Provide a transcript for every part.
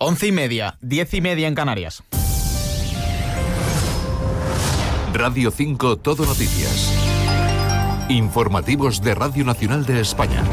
11:30, 10:30 en Canarias. Radio 5 Todo Noticias. Informativos de Radio Nacional de España.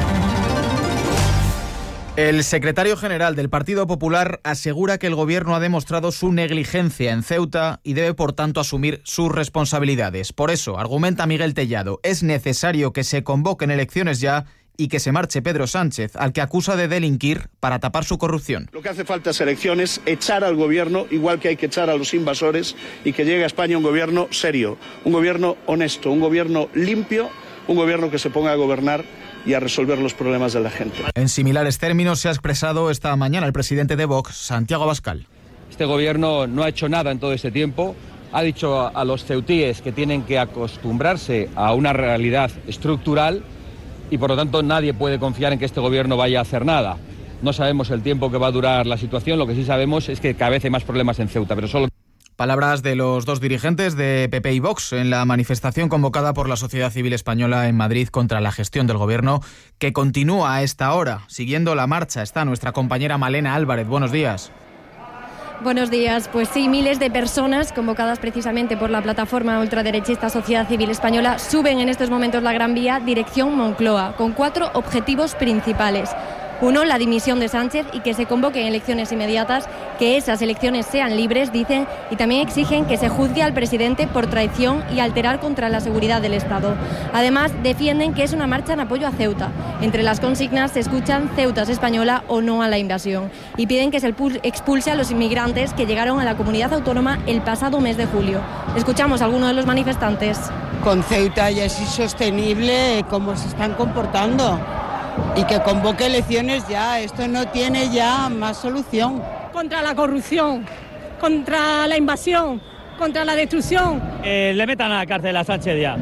El secretario general del Partido Popular asegura que el gobierno ha demostrado su negligencia en Ceuta y debe, por tanto, asumir sus responsabilidades. Por eso, argumenta Miguel Tellado, es necesario que se convoquen elecciones ya y que se marche Pedro Sánchez, al que acusa de delinquir para tapar su corrupción. Lo que hace falta es elecciones, echar al gobierno, igual que hay que echar a los invasores, y que llegue a España un gobierno serio, un gobierno honesto, un gobierno limpio, un gobierno que se ponga a gobernar y a resolver los problemas de la gente. En similares términos se ha expresado esta mañana el presidente de Vox, Santiago Abascal. Este gobierno no ha hecho nada en todo este tiempo. Ha dicho a los ceutíes que tienen que acostumbrarse a una realidad estructural y por lo tanto nadie puede confiar en que este gobierno vaya a hacer nada. No sabemos el tiempo que va a durar la situación, lo que sí sabemos es que cada vez hay más problemas en Ceuta, pero solo... Palabras de los dos dirigentes de PP y Vox en la manifestación convocada por la sociedad civil española en Madrid contra la gestión del gobierno, que continúa a esta hora. Siguiendo la marcha está nuestra compañera Malena Álvarez. Buenos días. Buenos días. Pues sí, miles de personas convocadas precisamente por la plataforma ultraderechista Sociedad Civil Española suben en estos momentos la Gran Vía dirección Moncloa, con 4 objetivos principales. 1, la dimisión de Sánchez y que se convoquen elecciones inmediatas, que esas elecciones sean libres, dicen, y también exigen que se juzgue al presidente por traición y alterar contra la seguridad del Estado. Además, defienden que es una marcha en apoyo a Ceuta. Entre las consignas se escuchan Ceuta es española o no a la invasión, y piden que se expulse a los inmigrantes que llegaron a la comunidad autónoma el pasado mes de julio. Escuchamos a algunos de los manifestantes. Con Ceuta ya es insostenible cómo se están comportando. Y que convoque elecciones ya, esto no tiene ya más solución. Contra la corrupción, contra la invasión, contra la destrucción. Le metan a la cárcel a Sánchez ya.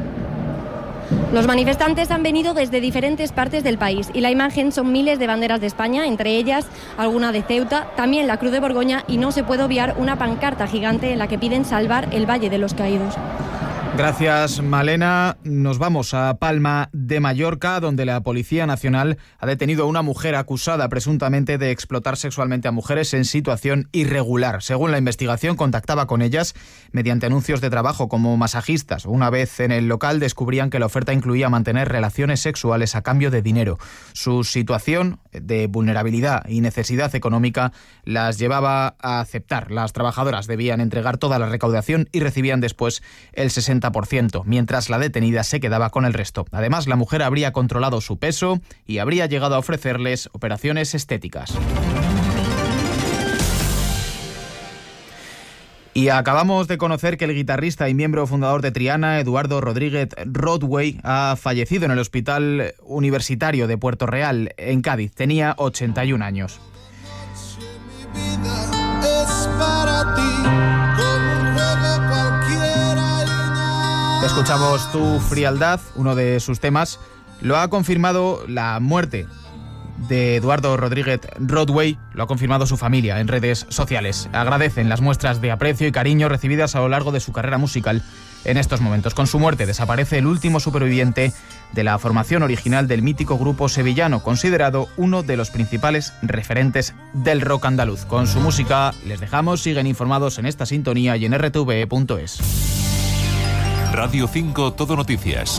Los manifestantes han venido desde diferentes partes del país y la imagen son miles de banderas de España, entre ellas alguna de Ceuta, también la Cruz de Borgoña, y no se puede obviar una pancarta gigante en la que piden salvar el Valle de los Caídos. Gracias, Malena. Nos vamos a Palma de Mallorca, donde la Policía Nacional ha detenido a una mujer acusada presuntamente de explotar sexualmente a mujeres en situación irregular. Según la investigación, contactaba con ellas mediante anuncios de trabajo como masajistas. Una vez en el local descubrían que la oferta incluía mantener relaciones sexuales a cambio de dinero. Su situación de vulnerabilidad y necesidad económica las llevaba a aceptar. Las trabajadoras debían entregar toda la recaudación y recibían después el 60%, mientras la detenida se quedaba con el resto. Además, la mujer habría controlado su peso y habría llegado a ofrecerles operaciones estéticas. Y acabamos de conocer que el guitarrista y miembro fundador de Triana, Eduardo Rodríguez Rodway, ha fallecido en el Hospital Universitario de Puerto Real, en Cádiz. Tenía 81 años. Escuchamos Tu Frialdad, uno de sus temas. Lo ha confirmado la muerte de Eduardo Rodríguez Rodway, lo ha confirmado su familia en redes sociales. Agradecen las muestras de aprecio y cariño recibidas a lo largo de su carrera musical en estos momentos. Con su muerte desaparece el último superviviente de la formación original del mítico grupo sevillano, considerado uno de los principales referentes del rock andaluz. Con su música les dejamos, siguen informados en esta sintonía y en rtve.es. Radio 5 Todo Noticias.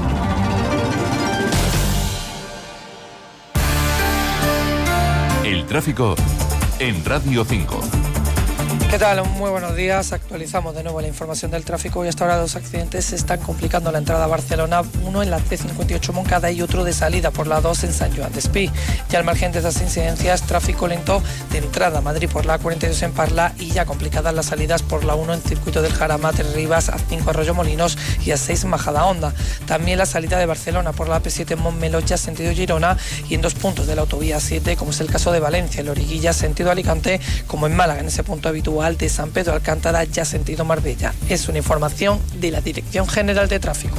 El tráfico en Radio 5. ¿Qué tal? Muy buenos días. Actualizamos de nuevo la información del tráfico y hasta ahora 2 accidentes se están complicando la entrada a Barcelona, uno en la C58 Moncada y otro de salida por la 2 en Sant Joan d'Espí. Y al margen de esas incidencias, tráfico lento de entrada a Madrid por la A42 en Parla y ya complicadas las salidas por la 1 en Circuito del Jarama, Rivas, A5 Arroyo Molinos y A6 Majadahonda. También la salida de Barcelona por la AP7 en Montmeló, sentido Girona, y en 2 puntos de la autovía 7, como es el caso de Valencia, en Loriguilla, sentido Alicante, como en Málaga, en ese punto habitual de San Pedro Alcántara, ya sentido Marbella. Es una información de la Dirección General de Tráfico.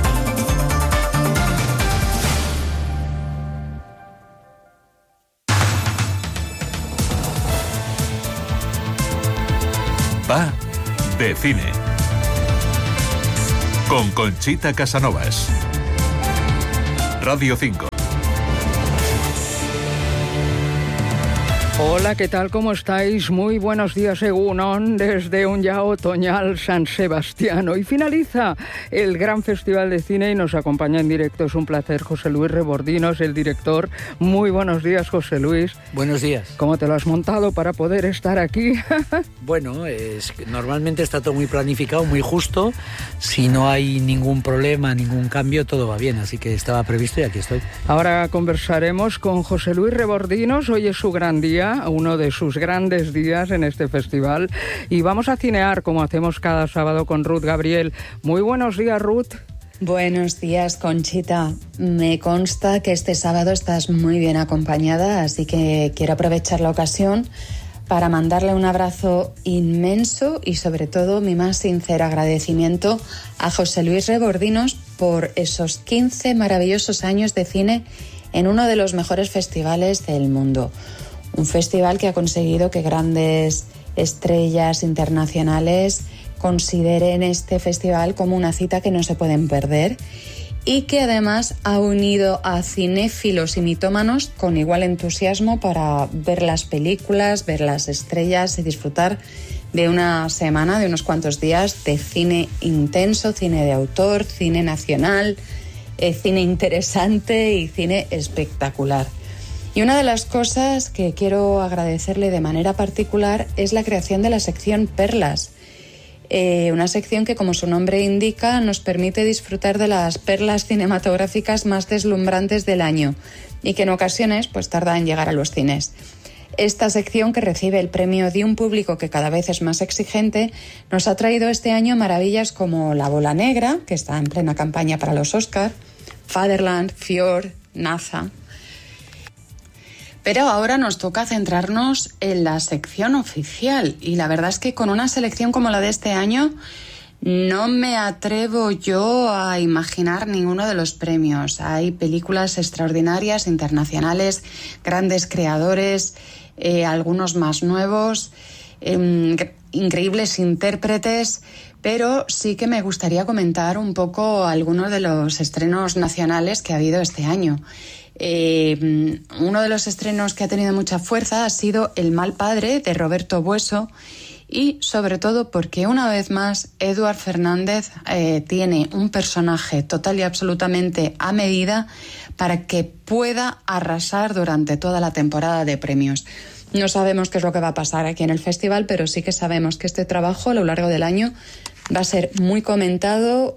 Va de cine. Con Conchita Casanovas. Radio 5. Hola, ¿qué tal? ¿Cómo estáis? Muy buenos días, Egunon, desde un ya otoñal San Sebastián. Hoy finaliza el gran festival de cine y nos acompaña en directo. Es un placer, José Luis Rebordinos, el director. Muy buenos días, José Luis. Buenos días. ¿Cómo te lo has montado para poder estar aquí? Bueno, normalmente está todo muy planificado, muy justo. Si no hay ningún problema, ningún cambio, todo va bien. Así que estaba previsto y aquí estoy. Ahora conversaremos con José Luis Rebordinos. Hoy es su gran día, uno de sus grandes días en este festival, y vamos a cinear como hacemos cada sábado con Ruth Gabriel. Muy buenos días, Ruth. Buenos días, Conchita. Me consta que este sábado estás muy bien acompañada, así que quiero aprovechar la ocasión para mandarle un abrazo inmenso y sobre todo mi más sincero agradecimiento a José Luis Rebordinos por esos 15 maravillosos años de cine en uno de los mejores festivales del mundo. Un festival que ha conseguido que grandes estrellas internacionales consideren este festival como una cita que no se pueden perder y que además ha unido a cinéfilos y mitómanos con igual entusiasmo para ver las películas, ver las estrellas y disfrutar de una semana, de unos cuantos días de cine intenso, cine de autor, cine nacional, cine interesante y cine espectacular. Y una de las cosas que quiero agradecerle de manera particular es la creación de la sección Perlas. Una sección que, como su nombre indica, nos permite disfrutar de las perlas cinematográficas más deslumbrantes del año y que en ocasiones pues tarda en llegar a los cines. Esta sección, que recibe el premio de un público que cada vez es más exigente, nos ha traído este año maravillas como La Bola Negra, que está en plena campaña para los Oscar, Fatherland, Fjord, Naza. Pero ahora nos toca centrarnos en la sección oficial y la verdad es que con una selección como la de este año no me atrevo yo a imaginar ninguno de los premios. Hay películas extraordinarias, internacionales, grandes creadores, algunos más nuevos, increíbles intérpretes, pero sí que me gustaría comentar un poco algunos de los estrenos nacionales que ha habido este año. Uno de los estrenos que ha tenido mucha fuerza ha sido El mal padre, de Roberto Bueso, y sobre todo porque una vez más Eduard Fernández tiene un personaje total y absolutamente a medida para que pueda arrasar durante toda la temporada de premios. No sabemos qué es lo que va a pasar aquí en el festival, pero sí que sabemos que este trabajo a lo largo del año va a ser muy comentado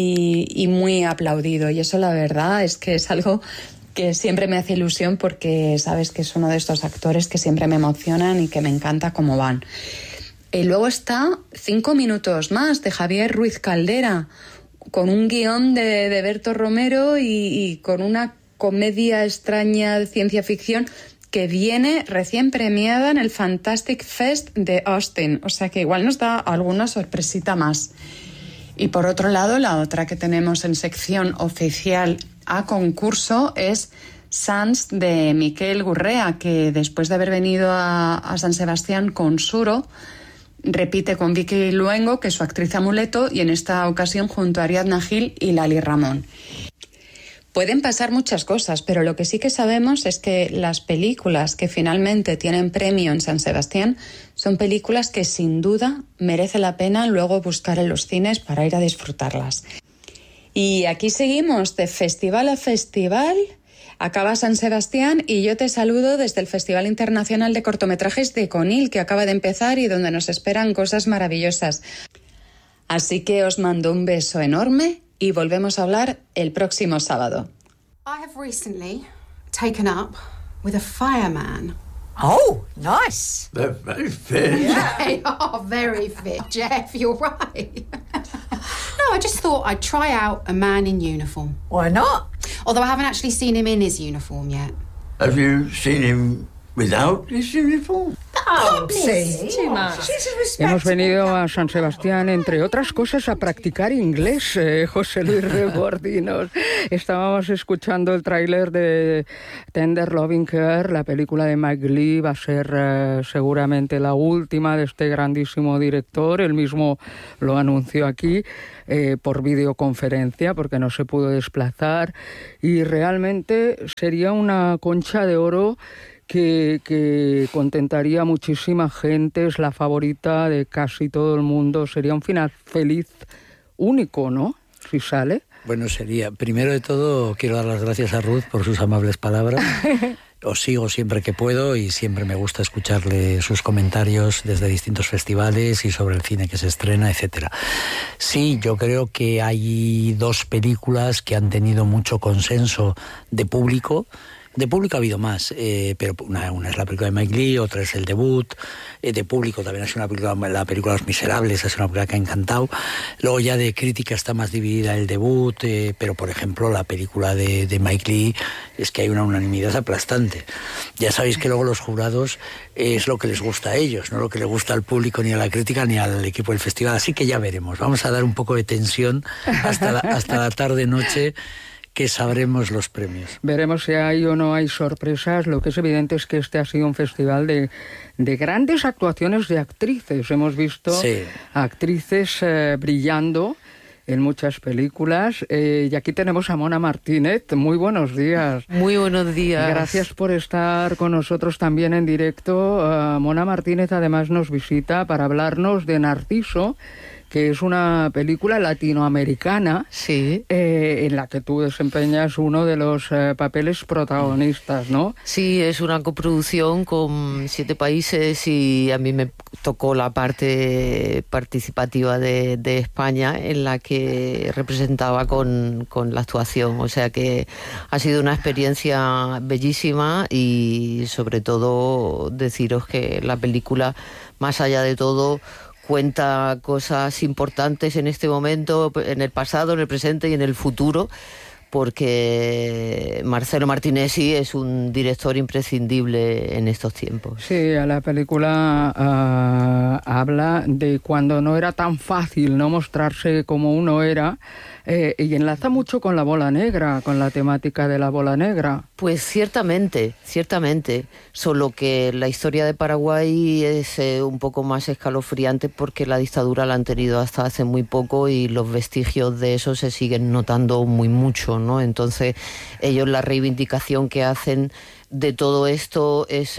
y muy aplaudido, y eso la verdad es que es algo que siempre me hace ilusión porque sabes que es uno de estos actores que siempre me emocionan y que me encanta cómo van. Luego está 5 minutos más, de Javier Ruiz Caldera, con un guión de Berto Romero y con una comedia extraña de ciencia ficción que viene recién premiada en el Fantastic Fest de Austin, o sea que igual nos da alguna sorpresita más. Y por otro lado, la otra que tenemos en sección oficial a concurso es Sants, de Miquel Gurrea, que después de haber venido a San Sebastián con Suro, repite con Vicky Luengo, que es su actriz amuleto, y en esta ocasión junto a Ariadna Gil y Lali Ramón. Pueden pasar muchas cosas, pero lo que sí que sabemos es que las películas que finalmente tienen premio en San Sebastián son películas que sin duda merece la pena luego buscar en los cines para ir a disfrutarlas. Y aquí seguimos de festival a festival. Acaba San Sebastián y yo te saludo desde el Festival Internacional de Cortometrajes de Conil, que acaba de empezar y donde nos esperan cosas maravillosas. Así que os mando un beso enorme y volvemos a hablar el próximo sábado. I have recently taken up with a fireman. Oh, nice. They're very fit. Yeah. They are very fit, Jeff, you're right. No, I just thought I'd try out a man in uniform. Why not? Although I haven't actually seen him in his uniform yet. Have you seen him without his uniform? Oh, see. Too much. Hemos venido a San Sebastián, entre otras cosas, a practicar inglés, José Luis Rebordinos. Estábamos escuchando el tráiler de Tender Loving Care, la película de Mike Leigh. Va a ser seguramente la última de este grandísimo director. Él mismo lo anunció aquí por videoconferencia porque no se pudo desplazar. Y realmente sería una concha de oro que contentaría a muchísima gente, es la favorita de casi todo el mundo. Sería un final feliz, único, ¿no? Si sale. Bueno, sería, primero de todo, quiero dar las gracias a Ruth por sus amables palabras. Os sigo siempre que puedo y siempre me gusta escucharle sus comentarios desde distintos festivales y sobre el cine que se estrena, etcétera. Sí, yo creo que hay dos películas que han tenido mucho consenso de público. De público ha habido más, pero una es la película de Mike Leigh, otra es El debut. De público también ha sido una película, la película Los Miserables, es una película que ha encantado. Luego ya de crítica está más dividida El debut, pero por ejemplo la película de Mike Leigh es que hay una unanimidad aplastante. Ya sabéis que luego los jurados es lo que les gusta a ellos, no lo que les gusta al público, ni a la crítica, ni al equipo del festival. Así que ya veremos, vamos a dar un poco de tensión hasta la tarde-noche, que sabremos los premios. Veremos si hay o no hay sorpresas. Lo que es evidente es que este ha sido un festival de grandes actuaciones de actrices. Hemos visto actrices brillando en muchas películas. Y aquí tenemos a Mona Martínez. Muy buenos días. Muy buenos días. Gracias por estar con nosotros también en directo. Mona Martínez además nos visita para hablarnos de Narciso, que es una película latinoamericana, en la que tú desempeñas uno de los papeles protagonistas, ¿no? Sí, es una coproducción con 7 países y a mí me tocó la parte participativa de España, en la que representaba con la actuación. O sea que ha sido una experiencia bellísima y sobre todo deciros que la película, más allá de todo, cuenta cosas importantes en este momento, en el pasado, en el presente y en el futuro, porque Marcelo Martinezzi es un director imprescindible en estos tiempos. Sí, la película habla de cuando no era tan fácil no mostrarse como uno era, y enlaza mucho con la bola negra, con la temática de la bola negra. Pues ciertamente, solo que la historia de Paraguay es un poco más escalofriante porque la dictadura la han tenido hasta hace muy poco y los vestigios de eso se siguen notando muy mucho, ¿no? Entonces ellos, la reivindicación que hacen de todo esto es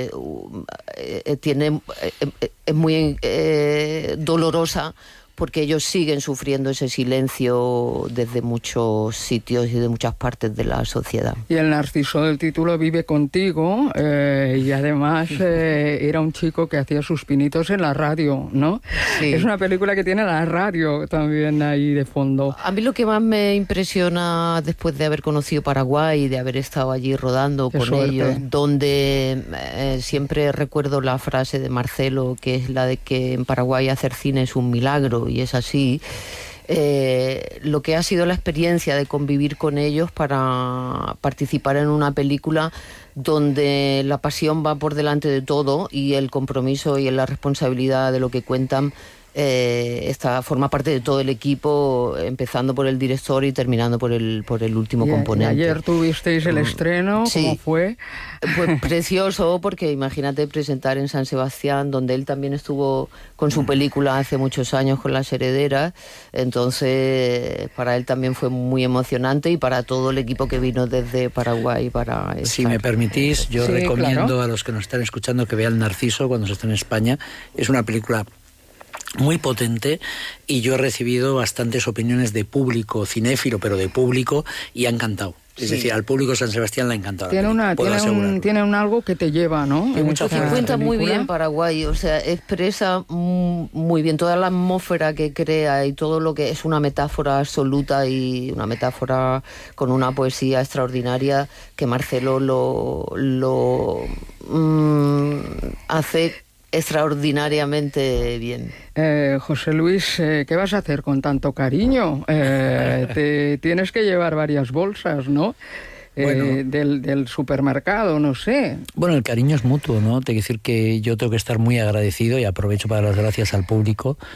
muy dolorosa, porque ellos siguen sufriendo ese silencio desde muchos sitios y de muchas partes de la sociedad. Y el Narciso del título vive contigo, y además era un chico que hacía sus pinitos en la radio, ¿no? Sí. Es una película que tiene la radio también ahí de fondo. A mí lo que más me impresiona después de haber conocido Paraguay y de haber estado allí rodando con ellos, donde siempre recuerdo la frase de Marcelo, que es la de que en Paraguay hacer cine es un milagro, y es así. Lo que ha sido la experiencia de convivir con ellos para participar en una película donde la pasión va por delante de todo y el compromiso y la responsabilidad de lo que cuentan forma parte de todo el equipo, empezando por el director y terminando por el último componente. Ayer tuvisteis el estreno, ¿cómo fue? Pues precioso, porque imagínate presentar en San Sebastián, donde él también estuvo con su película hace muchos años con Las Herederas. Entonces para él también fue muy emocionante, y para todo el equipo que vino desde Paraguay para estar. Si me permitís, yo recomiendo a los que nos están escuchando que vean Narciso cuando se esté en España. Es una película muy potente, y yo he recibido bastantes opiniones de público cinéfilo, pero de público, y ha encantado. Es decir, al público San Sebastián le ha encantado. Tiene un algo que te lleva, ¿no? Que cuenta muy bien Paraguay, o sea, expresa muy bien toda la atmósfera que crea y todo lo que es una metáfora absoluta, y una metáfora con una poesía extraordinaria que Marcelo lo hace extraordinariamente bien. José Luis, ¿qué vas a hacer con tanto cariño? Te tienes que llevar varias bolsas, ¿no? Del supermercado, no sé. Bueno, el cariño es mutuo, ¿no? Te quiero decir que yo tengo que estar muy agradecido, y aprovecho para dar las gracias al público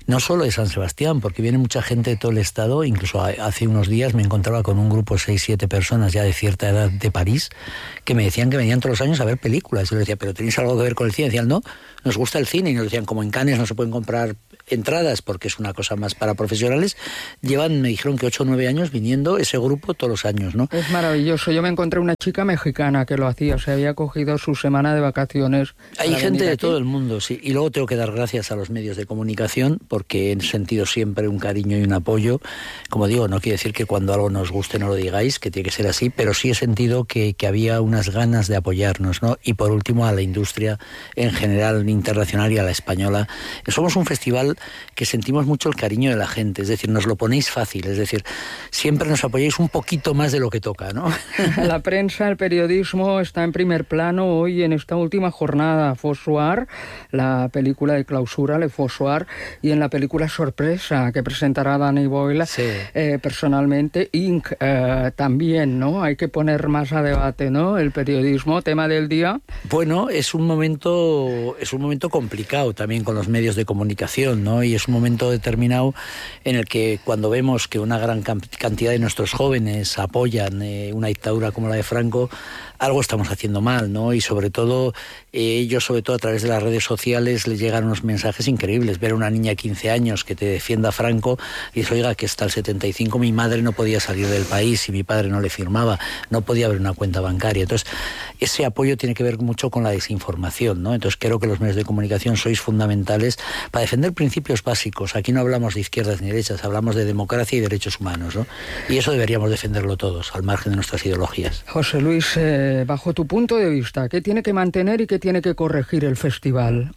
no solo de San Sebastián, porque viene mucha gente de todo el estado. Incluso hace unos días me encontraba con un grupo de 6-7 personas ya de cierta edad de París que me decían que venían todos los años a ver películas. Yo les decía, ¿pero tenéis algo que ver con el cine? Decían, no, nos gusta el cine. Y nos decían, como en Cannes no se pueden comprar entradas porque es una cosa más para profesionales, me dijeron que 8 o 9 años viniendo ese grupo todos los años, ¿no? Es maravilloso. Yo me encontré una chica mexicana que lo hacía, se había cogido su semana de vacaciones. Hay gente de todo el mundo, sí. Y luego tengo que dar gracias a los medios de comunicación porque he sentido siempre un cariño y un apoyo. Como digo, no quiere decir que cuando algo nos guste no lo digáis, que tiene que ser así, pero sí he sentido que había unas ganas de apoyarnos, ¿no? Y por último a la industria en general internacional y a la española. Somos un festival que sentimos mucho el cariño de la gente, es decir, nos lo ponéis fácil, es decir, siempre nos apoyáis un poquito más de lo que toca, ¿no? La prensa, el periodismo está en primer plano hoy en esta última jornada. Fossoir, la película de clausura, Le Fossoir, y en la película Sorpresa, que presentará Danny Boyle, sí. Personalmente, Inc. También, ¿no? Hay que poner más a debate, ¿no? El periodismo, tema del día. Bueno, es un momento complicado también con los medios de comunicación, ¿no? Y es un momento determinado en el que cuando vemos que una gran cantidad de nuestros jóvenes apoyan una dictadura como la de Franco, algo estamos haciendo mal, ¿no? Y sobre todo, ellos sobre todo a través de las redes sociales les llegan unos mensajes increíbles. Ver a una niña de 15 años que te defienda a Franco y dice, oiga, que hasta el 75 mi madre no podía salir del país y mi padre no le firmaba, no podía abrir una cuenta bancaria. Entonces, ese apoyo tiene que ver mucho con la desinformación, ¿no? Entonces, creo que los medios de comunicación sois fundamentales para defender principios básicos. Aquí no hablamos de izquierdas ni derechas, hablamos de democracia y derechos humanos, ¿no? Y eso deberíamos defenderlo todos, al margen de nuestras ideologías. José Luis, bajo tu punto de vista, ¿qué tiene que mantener y qué tiene que corregir el festival?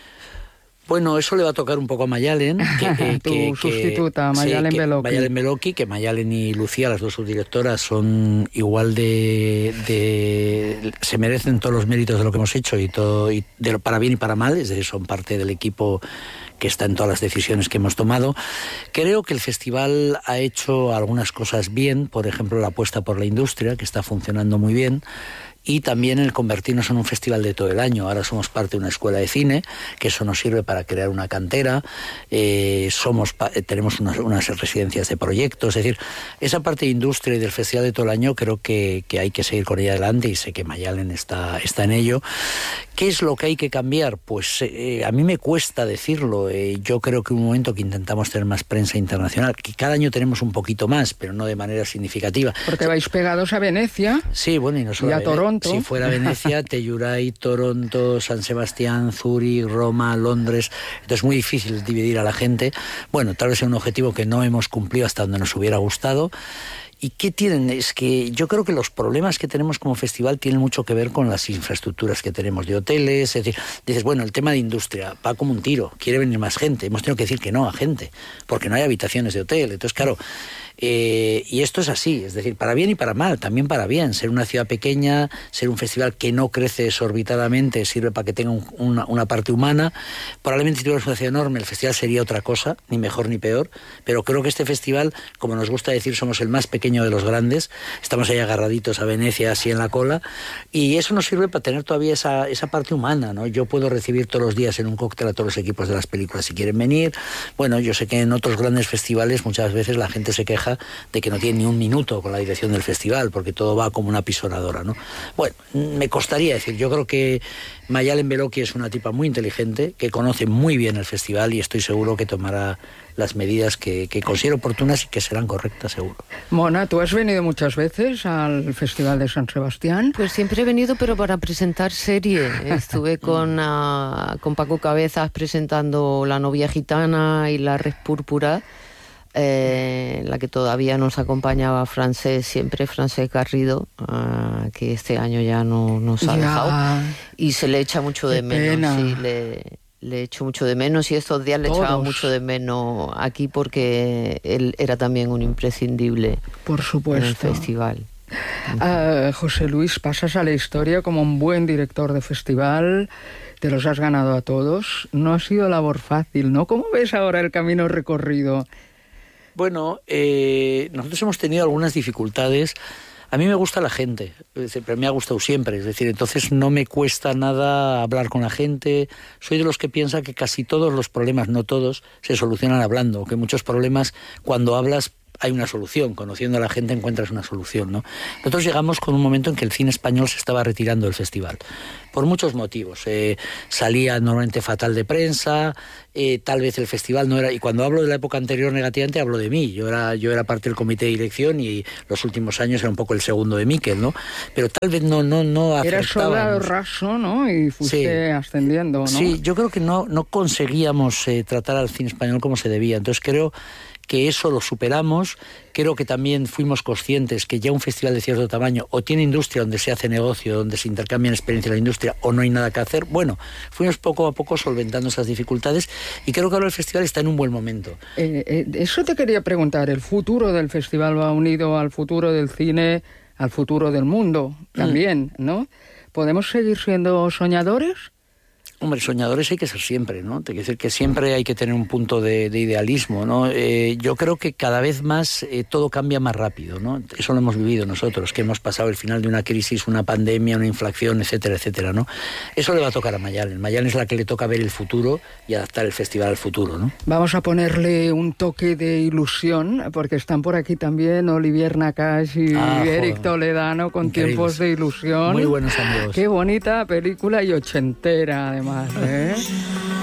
Bueno, eso le va a tocar un poco a Mayalen. Tu sustituta, Mayalen Beloki. Mayalen Beloki, que Mayalen y Lucía, las dos subdirectoras, son igual de se merecen todos los méritos de lo que hemos hecho para bien y para mal, es decir, son parte del equipo que está en todas las decisiones que hemos tomado. Creo que el festival ha hecho algunas cosas bien, por ejemplo, la apuesta por la industria, que está funcionando muy bien, y también el convertirnos en un festival de todo el año. Ahora somos parte de una escuela de cine, que eso nos sirve para crear una cantera, tenemos unas residencias de proyectos, es decir, esa parte de industria y del festival de todo el año creo que hay que seguir con ella adelante, y sé que Mayalen está en ello. ¿Qué es lo que hay que cambiar? Pues a mí me cuesta decirlo. Yo creo que un momento que intentamos tener más prensa internacional, que cada año tenemos un poquito más, pero no de manera significativa. Porque vais pegados a Venecia. Sí, bueno, y no solo a Toronto. Si fuera Venecia, Telluride, Toronto, San Sebastián, Zúrich, Roma, Londres. Entonces es muy difícil dividir a la gente. Bueno, tal vez sea un objetivo que no hemos cumplido hasta donde nos hubiera gustado. ¿Y qué tienen? Es que yo creo que los problemas que tenemos como festival tienen mucho que ver con las infraestructuras que tenemos de hoteles. Es decir, dices, bueno, el tema de industria va como un tiro, quiere venir más gente. Hemos tenido que decir que no a gente, porque no hay habitaciones de hotel. Entonces, claro, y esto es así, es decir, para bien y para mal, también para bien. Ser una ciudad pequeña, ser un festival que no crece desorbitadamente, sirve para que tenga una parte humana. Probablemente si tuviera una ciudad enorme, el festival sería otra cosa, ni mejor ni peor, pero creo que este festival, como nos gusta decir, somos el más pequeño de los grandes, estamos ahí agarraditos a Venecia, así en la cola, y eso nos sirve para tener todavía esa parte humana, ¿no? Yo puedo recibir todos los días en un cóctel a todos los equipos de las películas si quieren venir. Bueno, yo sé que en otros grandes festivales muchas veces la gente se queja de que no tiene ni un minuto con la dirección del festival, porque todo va como una pisonadora, ¿no? Bueno, me costaría decir, yo creo que Mayalen Beloki es una tipa muy inteligente, que conoce muy bien el festival, y estoy seguro que tomará las medidas que considero oportunas y que serán correctas, seguro. Mona, ¿tú has venido muchas veces al Festival de San Sebastián? Pues siempre he venido, pero para presentar serie. Estuve con Paco Cabezas presentando La novia gitana y La red púrpura, la que todavía nos acompañaba Francés Garrido, que este año ya no nos ha dejado, y se le echa mucho de menos. Sí, le echo mucho de menos, y estos días le echaba mucho de menos aquí, porque él era también un imprescindible, por supuesto, en el festival. José Luis, pasas a la historia como un buen director de festival, te los has ganado a todos. No ha sido labor fácil, ¿no? ¿Cómo ves ahora el camino recorrido? Bueno, nosotros hemos tenido algunas dificultades A mí me gusta la gente, pero me ha gustado siempre, es decir, entonces no me cuesta nada hablar con la gente. Soy de los que piensa que casi todos los problemas, no todos, se solucionan hablando, que muchos problemas cuando hablas hay una solución, conociendo a la gente encuentras una solución, ¿no? Nosotros llegamos con un momento en que el cine español se estaba retirando del festival, por muchos motivos. Salía normalmente fatal de prensa, tal vez el festival no era... Y cuando hablo de la época anterior negativamente, hablo de mí. Yo era parte del comité de dirección y los últimos años era un poco el segundo de Miquel, ¿no? Pero tal vez no acertábamos. Eras soldado raso, ¿no? Y fuiste ascendiendo, ¿no? Sí, yo creo que no conseguíamos tratar al cine español como se debía. Entonces creo que eso lo superamos. Creo que también fuimos conscientes que ya un festival de cierto tamaño o tiene industria donde se hace negocio, donde se intercambian experiencias en la industria, o no hay nada que hacer. Bueno, fuimos poco a poco solventando esas dificultades y creo que ahora el festival está en un buen momento. Eso te quería preguntar. ¿El futuro del festival va unido al futuro del cine, al futuro del mundo también, ¿no? ¿Podemos seguir siendo soñadores? Hombre, soñadores hay que ser siempre, ¿no? Te quiero decir que siempre hay que tener un punto de idealismo, ¿no? Yo creo que cada vez más todo cambia más rápido, ¿no? Eso lo hemos vivido nosotros, que hemos pasado el final de una crisis, una pandemia, una inflación, etcétera, etcétera, ¿no? Eso le va a tocar a Mayalen. Mayalen es la que le toca ver el futuro y adaptar el festival al futuro, ¿no? Vamos a ponerle un toque de ilusión, porque están por aquí también Olivier Nakash y Eric Toledano con Increíbles. Tiempos de Ilusión. Muy buenos amigos. Qué bonita película y ochentera, además, ¿eh?